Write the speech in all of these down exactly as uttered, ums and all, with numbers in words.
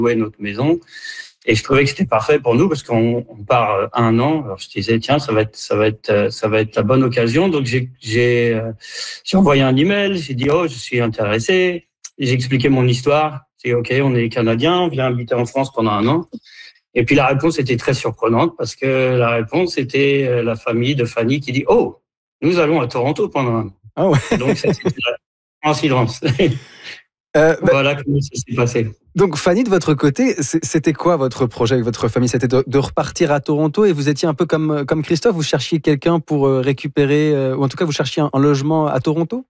louer notre maison. Et je trouvais que c'était parfait pour nous parce qu'on on part un an. Alors je disais tiens, ça va être ça va être ça va être la bonne occasion. Donc j'ai j'ai euh, j'ai envoyé un email, j'ai dit oh je suis intéressé. Et j'ai expliqué mon histoire. J'ai dit ok, on est Canadiens, on vient habiter en France pendant un an. Et puis la réponse était très surprenante parce que la réponse était la famille de Fanny qui dit oh nous allons à Toronto pendant un an. Ah ouais. Donc ça c'était en silence. Euh, bah, voilà comment ça s'est passé. Donc Fanny, de votre côté, c'était quoi votre projet avec votre famille? C'était de, de repartir à Toronto et vous étiez un peu comme, comme Christophe, vous cherchiez quelqu'un pour récupérer, euh, ou en tout cas vous cherchiez un, un logement à Toronto?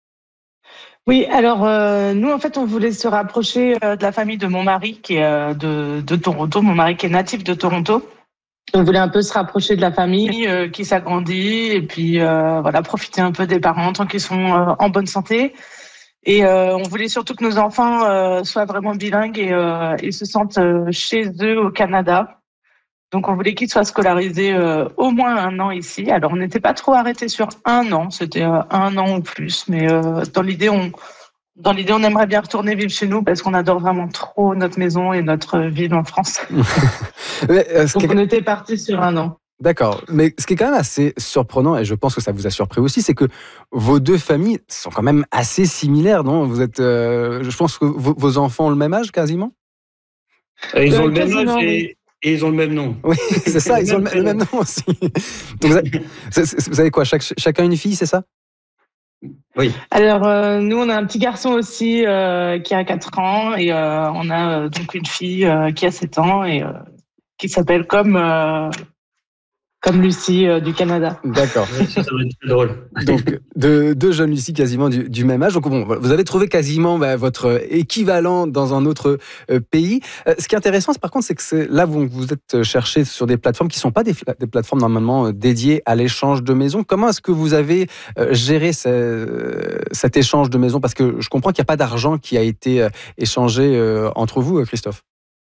Oui, alors euh, nous en fait on voulait se rapprocher euh, de la famille de mon mari qui est euh, de, de Toronto, mon mari qui est natif de Toronto. On voulait un peu se rapprocher de la famille euh, qui s'agrandit et puis euh, voilà profiter un peu des parents tant qu'ils sont euh, en bonne santé. Et euh, on voulait surtout que nos enfants euh, soient vraiment bilingues et, euh, et se sentent euh, chez eux au Canada. Donc on voulait qu'ils soient scolarisés euh, au moins un an ici. Alors on n'était pas trop arrêtés sur un an, c'était euh, un an ou plus, mais euh, dans l'idée on dans l'idée on aimerait bien retourner vivre chez nous parce qu'on adore vraiment trop notre maison et notre ville en France. Mais, euh, Donc on était partis sur un an. D'accord, mais ce qui est quand même assez surprenant, et je pense que ça vous a surpris aussi, c'est que vos deux familles sont quand même assez similaires, non? Vous êtes, euh, je pense que vos, vos enfants ont le même âge quasiment? Ils ont le même âge et, et ils ont le même nom. Oui, c'est ça, ils ont le, le même nom aussi. Donc vous, avez, vous avez quoi, chaque, chacun une fille, c'est ça? Oui. Alors euh, nous on a un petit garçon aussi euh, qui a quatre ans et euh, on a euh, donc une fille euh, qui a sept ans et euh, qui s'appelle comme euh, comme Lucie euh, du Canada. D'accord. Ça, ça va être très drôle. Donc deux, deux jeunes Lucie quasiment du, du même âge. Donc bon, vous avez trouvé quasiment bah, votre équivalent dans un autre euh, pays. Euh, ce qui est intéressant, par contre, c'est que c'est, là vous vous êtes cherché sur des plateformes qui ne sont pas des, des plateformes normalement dédiées à l'échange de maisons. Comment est-ce que vous avez euh, géré ce, cet échange de maisons? Parce que je comprends qu'il n'y a pas d'argent qui a été euh, échangé euh, entre vous, Christophe.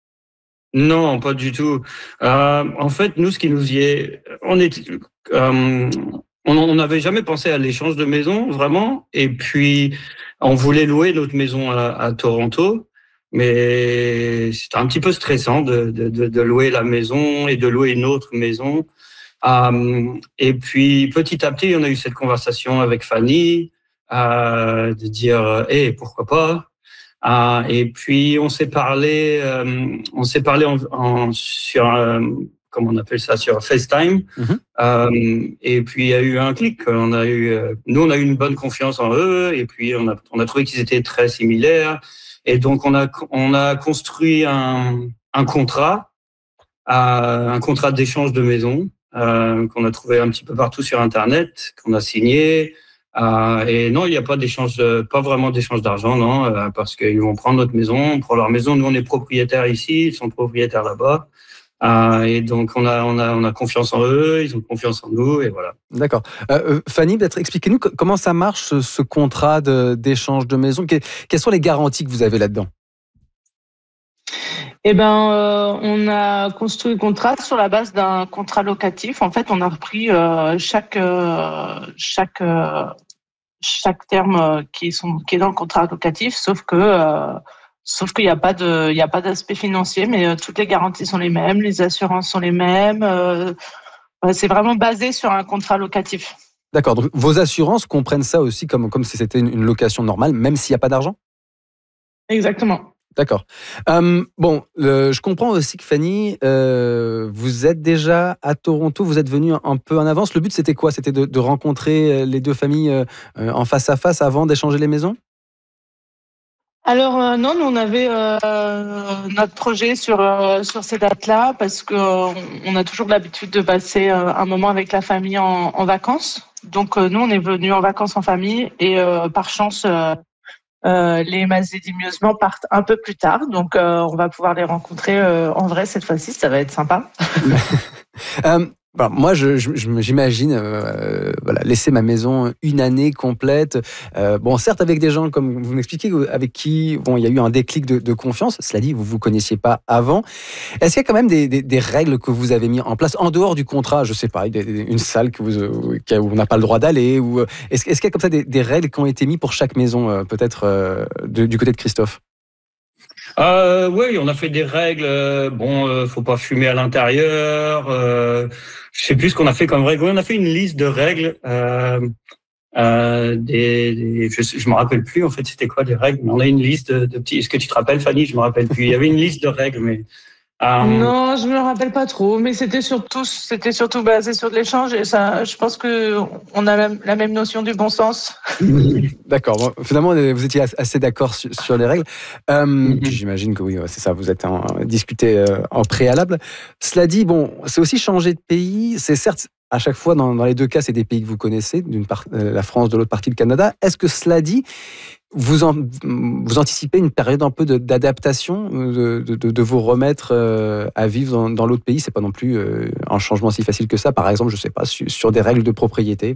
Non, pas du tout. Euh, en fait, nous, ce qui nous y est, on est, euh, on n'avait jamais pensé à l'échange de maison, vraiment. Et puis, on voulait louer notre maison à, à Toronto, mais c'était un petit peu stressant de, de, de, de louer la maison et de louer une autre maison. Euh, et puis, petit à petit, on a eu cette conversation avec Fanny, euh, de dire, hé, hey, pourquoi pas? Ah, et puis on s'est parlé, euh, on s'est parlé en, en, sur, euh, comment on appelle ça, sur FaceTime. Mm-hmm. Euh, et puis il y a eu un clic. On a eu, euh, nous on a eu une bonne confiance en eux, et puis on a, on a trouvé qu'ils étaient très similaires. Et donc on a, on a construit un, un contrat, euh, un contrat d'échange de maison euh, qu'on a trouvé un petit peu partout sur Internet, qu'on a signé. Euh, et non, il n'y a pas d'échange, de, pas vraiment d'échange d'argent, non, euh, parce qu'ils vont prendre notre maison, on prend leur maison. Nous, on est propriétaires ici, ils sont propriétaires là-bas, euh, et donc on a, on a, on a confiance en eux, ils ont confiance en nous, et voilà. D'accord. Euh, Fanny, peut-être expliquez-nous comment ça marche ce, ce contrat de, d'échange de maison. Que, quelles sont les garanties que vous avez là-dedans? Eh ben, euh, on a construit le contrat sur la base d'un contrat locatif. En fait, on a repris euh, chaque euh, chaque euh, chaque terme qui sont qui est dans le contrat locatif, sauf que euh, sauf qu'il n'y a pas de il y a pas d'aspect financier, mais euh, toutes les garanties sont les mêmes, les assurances sont les mêmes. Euh, c'est vraiment basé sur un contrat locatif. D'accord. Donc vos assurances comprennent ça aussi comme comme si c'était une, une location normale, même s'il n'y a pas d'argent? Exactement. D'accord. Euh, bon, le, je comprends aussi que Fanny, euh, vous êtes déjà à Toronto, vous êtes venue un, un peu en avance. Le but, c'était quoi? C'était de, de rencontrer les deux familles euh, en face à face avant d'échanger les maisons? Alors euh, non, nous on avait euh, notre projet sur euh, sur ces dates-là parce que euh, on a toujours l'habitude de passer euh, un moment avec la famille en, en vacances. Donc euh, nous on est venus en vacances en famille et euh, par chance. Euh, Euh, les Mazédimieusements partent un peu plus tard, donc euh, on va pouvoir les rencontrer euh, en vrai cette fois-ci, ça va être sympa. euh, bon, moi, je, je, j'imagine euh, voilà, laisser ma maison une année complète. Euh, bon, certes, avec des gens, comme vous m'expliquez, avec qui bon, il y a eu un déclic de, de confiance. Cela dit, vous ne vous connaissiez pas avant. Est-ce qu'il y a quand même des, des, des règles que vous avez mis en place en dehors du contrat? Je ne sais pas, une salle que vous, où on n'a pas le droit d'aller ou est-ce, est-ce qu'il y a comme ça des, des règles qui ont été mises pour chaque maison, peut-être euh, de, du côté de Christophe? Euh, oui, on a fait des règles. euh, Bon, euh, faut pas fumer à l'intérieur. Euh, je sais plus ce qu'on a fait comme règle. Oui, on a fait une liste de règles. Euh, euh, des, des- je, je me rappelle plus en fait c'était quoi les règles. Mais on a une liste de, de petits. Est-ce que tu te rappelles, Fanny? Je me rappelle plus. Il y avait une liste de règles, mais euh, Non, je me rappelle pas trop, mais c'était surtout, c'était surtout basé sur de l'échange et ça, je pense que on a la, la même notion du bon sens. D'accord. Bon, finalement, vous étiez assez d'accord sur, sur les règles. Euh, puis j'imagine que oui, c'est ça, vous êtes en, discuté euh, en préalable. Cela dit, bon, c'est aussi changer de pays. C'est certes, à chaque fois, dans, dans les deux cas, c'est des pays que vous connaissez, d'une part euh, la France, de l'autre partie le Canada. Est-ce que cela dit, vous, en, vous anticipez une période un peu de, d'adaptation, de, de, de vous remettre euh, à vivre dans, dans l'autre pays? C'est pas non plus euh, un changement si facile que ça. Par exemple, je sais pas, sur, sur des règles de propriété.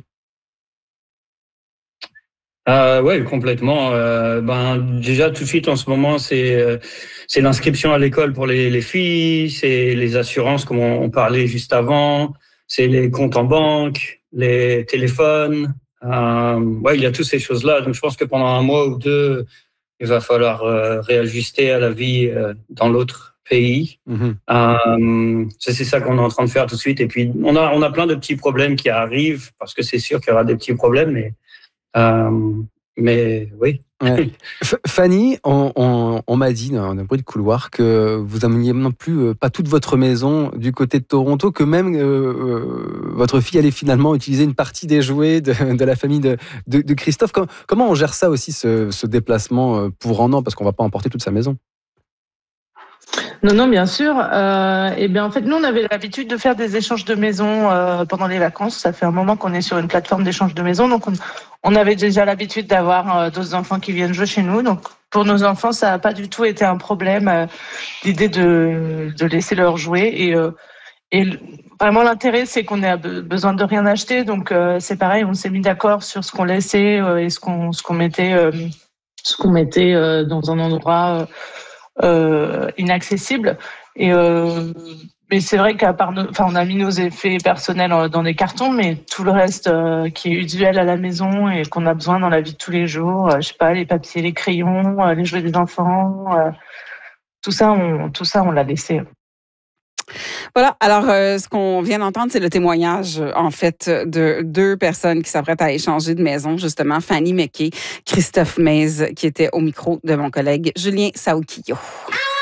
Euh, ouais, complètement. Euh, ben déjà tout de suite en ce moment, c'est euh, c'est l'inscription à l'école pour les, les filles, c'est les assurances comme on, on parlait juste avant, c'est les comptes en banque, les téléphones. Euh, ouais, il y a toutes ces choses-là. Donc je pense que pendant un mois ou deux, il va falloir euh, réajuster à la vie euh, dans l'autre pays. Mm-hmm. Euh, c'est c'est ça qu'on est en train de faire tout de suite. Et puis on a on a plein de petits problèmes qui arrivent parce que c'est sûr qu'il y aura des petits problèmes, mais euh, mais oui. Ouais. Fanny, on, on, on m'a dit dans un bruit de couloir que vous n'ameniez non plus euh, pas toute votre maison du côté de Toronto, que même euh, euh, votre fille allait finalement utiliser une partie des jouets de, de la famille de, de, de Christophe. Comment, comment on gère ça aussi, ce, ce déplacement pour un an, parce qu'on ne va pas emporter toute sa maison? Non, non, bien sûr. Euh, et bien, en fait, nous, on avait l'habitude de faire des échanges de maisons euh, pendant les vacances. Ça fait un moment qu'on est sur une plateforme d'échange de maisons, donc on, on avait déjà l'habitude d'avoir euh, d'autres enfants qui viennent jouer chez nous. Donc, pour nos enfants, ça n'a pas du tout été un problème, euh, l'idée de, de laisser leur jouer. Et, euh, et vraiment, l'intérêt, c'est qu'on ait besoin de rien acheter. Donc, euh, c'est pareil, on s'est mis d'accord sur ce qu'on laissait euh, et ce qu'on ce qu'on mettait, euh, ce qu'on mettait euh, dans un endroit. Euh, Euh, inaccessible. Et euh, mais c'est vrai qu'à part, nos, enfin, on a mis nos effets personnels dans des cartons, mais tout le reste euh, qui est usuel à la maison et qu'on a besoin dans la vie de tous les jours, euh, je sais pas, les papiers, les crayons, euh, les jouets des enfants, euh, tout ça, on, tout ça, on l'a laissé. Voilà, alors euh, ce qu'on vient d'entendre, c'est le témoignage, en fait, de deux personnes qui s'apprêtent à échanger de maison, justement, Fanny McKay, Christophe Mays, qui était au micro de mon collègue Julien Saoukillo.